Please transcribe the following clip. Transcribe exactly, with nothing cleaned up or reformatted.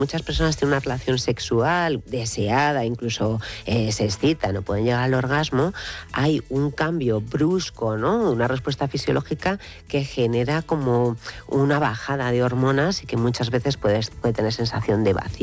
Muchas personas tienen una relación sexual deseada, incluso eh, se excitan o pueden llegar al orgasmo, hay un cambio brusco, ¿no? Una respuesta fisiológica que genera como una bajada de hormonas y que muchas veces puede, puede tener sensación de vacío.